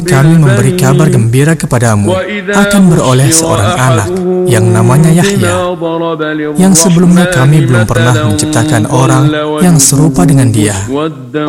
kami memberi kabar gembira kepadamu akan beroleh seorang anak yang namanya Yahya, yang sebelumnya kami belum pernah menciptakan orang yang serupa dengan dia.